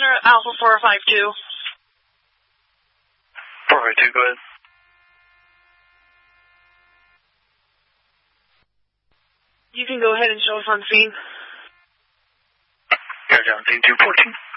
Center, Alpha 452. 452, go ahead. You can go ahead and show us on scene. Air down, 214.